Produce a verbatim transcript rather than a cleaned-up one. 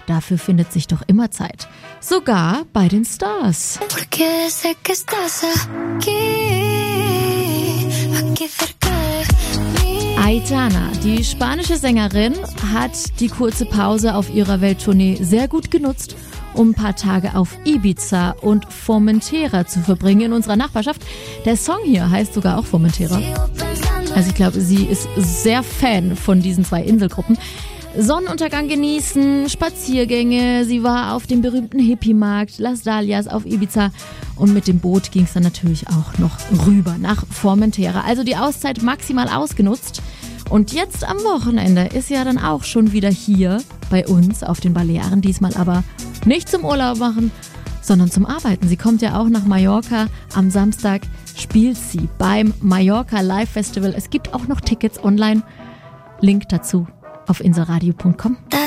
dafür findet sich doch immer Zeit. Sogar bei den Stars. Aitana, die spanische Sängerin, hat die kurze Pause auf ihrer Welttournee sehr gut genutzt, um ein paar Tage auf Ibiza und Formentera zu verbringen in unserer Nachbarschaft. Der Song hier heißt sogar auch Formentera. Also ich glaube, sie ist sehr Fan von diesen zwei Inselgruppen. Sonnenuntergang genießen, Spaziergänge, sie war auf dem berühmten Hippie-Markt Las Dalias auf Ibiza und mit dem Boot ging es dann natürlich auch noch rüber nach Formentera. Also die Auszeit maximal ausgenutzt und jetzt am Wochenende ist sie ja dann auch schon wieder hier bei uns auf den Balearen, diesmal aber nicht zum Urlaub machen, sondern zum Arbeiten. Sie kommt ja auch nach Mallorca, am Samstag spielt sie beim Mallorca Live Festival. Es gibt auch noch Tickets online, Link dazu auf inselradio punkt com.